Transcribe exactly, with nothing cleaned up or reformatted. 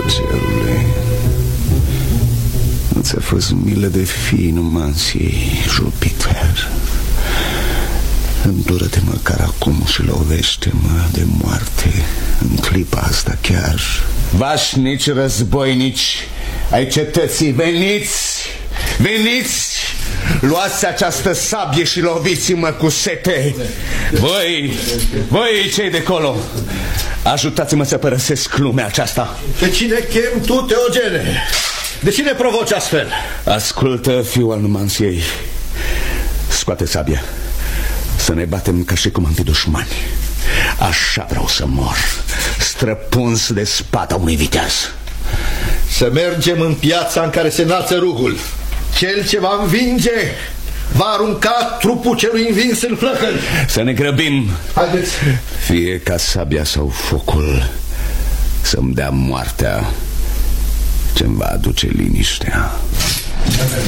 cerule, nu ți-a fost milă de fii Numanției, Jupiter? Îndură-te măcar acum și lovește-mă de moarte în clipa asta chiar. Vașnici războinici ai cetății, veniți! Veniți! Luați această sabie și loviți-mă cu sete. Voi, voi cei de colo, ajutați-mă să părăsesc lumea aceasta. Pe cine chem tu, Teogene? De cine provoci astfel? Ascultă, fiul al Numanției, scoate sabia, să ne batem ca și cum am fi dușmani. Așa vreau să mor, străpuns de spada unui viteaz. Să mergem în piața în care se înalță rugul. Cel ce va învinge va arunca trupul celui învins în flăcări. Să ne grăbim. Haideți. Fie ca sabia sau focul să-mi dea moartea ce-mi va aduce liniștea.